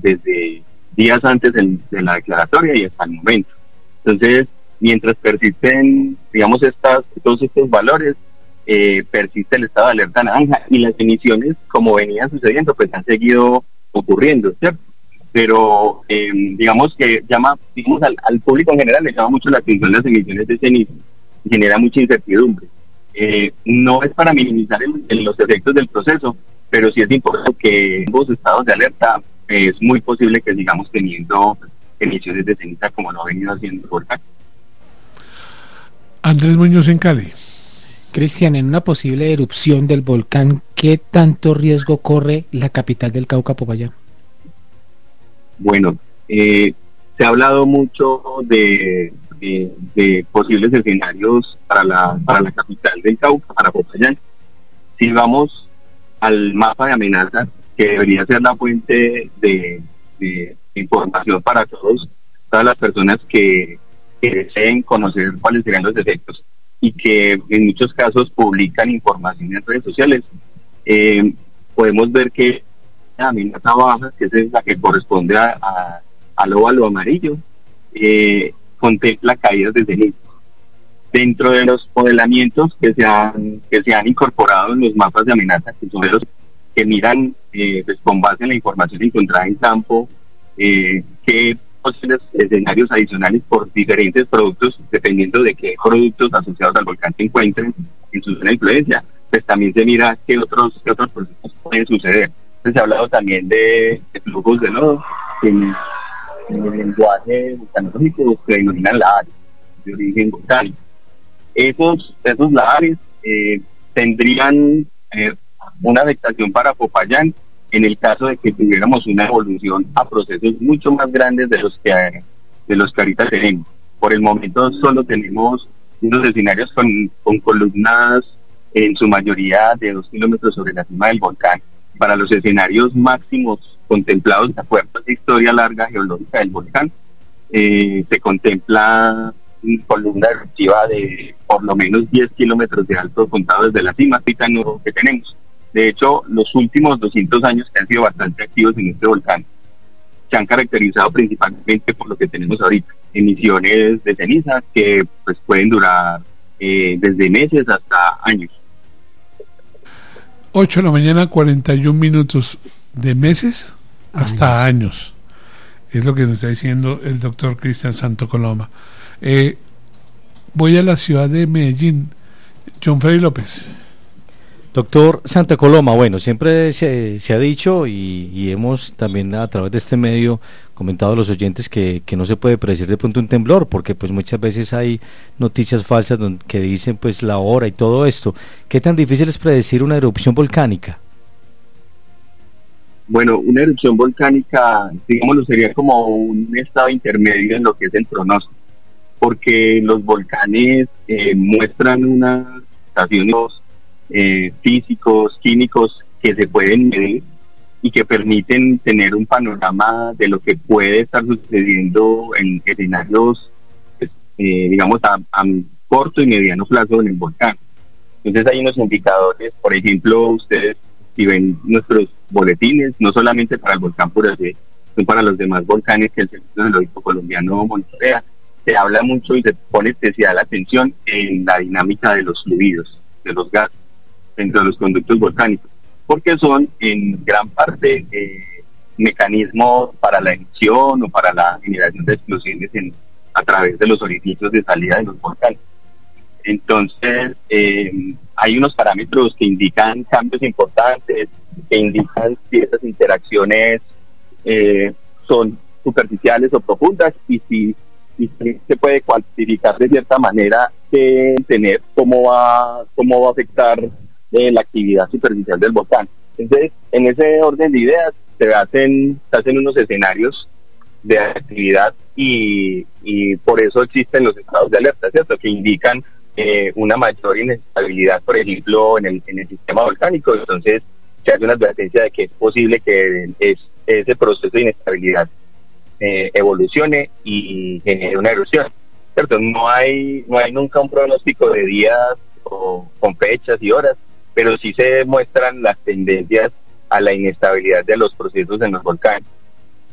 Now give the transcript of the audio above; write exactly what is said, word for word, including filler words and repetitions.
desde días antes de, de la declaratoria y hasta el momento. Entonces, mientras persisten, digamos, estas, todos estos valores, eh, persiste el estado de alerta naranja, y las emisiones, como venían sucediendo, pues han seguido ocurriendo, ¿cierto? Pero eh, digamos que llama, digamos, al, al público en general le llama mucho la atención las emisiones de ceniza, genera mucha incertidumbre. Eh, no es para minimizar el, el, los efectos del proceso, pero sí es importante que en ambos estados de alerta eh, es muy posible que sigamos teniendo emisiones de ceniza como lo ha venido haciendo el volcán. Andrés Muñoz en Cali. Cristian, en una posible erupción del volcán, ¿qué tanto riesgo corre la capital del Cauca, Popayán? Bueno, eh, se ha hablado mucho de, de, de posibles escenarios para la, para la capital del Cauca, para Popayán. Si vamos al mapa de amenazas, que debería ser la fuente de, de información para todos, todas las personas que, que deseen conocer cuáles serían los efectos y que en muchos casos publican información en redes sociales, eh, podemos ver que la amenaza baja, que es la que corresponde a, a, al óvalo amarillo, eh, contempla caídas de ceniza. Dentro de los modelamientos que se han que se han incorporado en los mapas de amenaza, que son los que miran eh, pues con base en la información encontrada en campo, eh, qué posibles escenarios adicionales por diferentes productos, dependiendo de qué productos asociados al volcán se encuentren en su zona de influencia, pues también se mira qué otros, qué otros procesos pueden suceder. Entonces se ha hablado también de, de flujos de lodo, que en, en el lenguaje vulcanológico se denominan lahares, de origen volcánico. Esos, esos lahares eh, tendrían eh, una afectación para Popayán en el caso de que tuviéramos una evolución a procesos mucho más grandes de los que de los que ahorita tenemos. Por el momento solo tenemos unos escenarios con, con columnas en su mayoría de dos kilómetros sobre la cima del volcán. Para los escenarios máximos contemplados de acuerdo a la historia larga geológica del volcán, eh, se contempla una columna eruptiva de por lo menos diez kilómetros de alto contado desde la cima titano que tenemos. De hecho, los últimos doscientos años que han sido bastante activos en este volcán se han caracterizado principalmente por lo que tenemos ahorita, emisiones de ceniza que pues pueden durar eh, desde meses hasta años. ocho de la mañana, cuarenta y un minutos, de meses hasta años. Es lo que nos está diciendo el doctor Cristian Santocoloma. Eh, voy a la ciudad de Medellín. John Freddy López. Doctor Santocoloma, bueno, siempre se, se ha dicho y, y hemos también a través de este medio comentado a los oyentes que, que no se puede predecir de pronto un temblor, porque pues muchas veces hay noticias falsas donde, que dicen pues la hora y todo esto. ¿Qué tan difícil es predecir una erupción volcánica? Bueno, una erupción volcánica, digámoslo, sería como un estado intermedio en lo que es el pronóstico, porque los volcanes eh, muestran unas estaciones Eh, físicos, químicos que se pueden medir y que permiten tener un panorama de lo que puede estar sucediendo en escenarios, eh, digamos, a, a corto y mediano plazo en el volcán. Entonces hay unos indicadores, por ejemplo, ustedes si ven nuestros boletines, no solamente para el volcán Puracé, sino para los demás volcanes que el Servicio Geológico Colombiano monitorea, se habla mucho y se pone especial atención en la dinámica de los fluidos, de los gases dentro de los conductos volcánicos, porque son en gran parte eh, mecanismos para la emisión o para la generación de explosiones en, a través de los orificios de salida de los volcanes. Entonces, eh, hay unos parámetros que indican cambios importantes, que indican si esas interacciones eh, son superficiales o profundas, y si, y si se puede cuantificar de cierta manera que tener cómo va, cómo va a afectar de la actividad superficial del volcán. Entonces, en ese orden de ideas se hacen, se hacen unos escenarios de actividad y, y por eso existen los estados de alerta, ¿cierto? Que indican eh, una mayor inestabilidad, por ejemplo, en el, en el sistema volcánico. Entonces, se hace una advertencia de que es posible que es, ese proceso de inestabilidad eh, evolucione y genere una erupción, ¿cierto? No hay, no hay nunca un pronóstico de días o con fechas y horas, pero sí se muestran las tendencias a la inestabilidad de los procesos en los volcanes.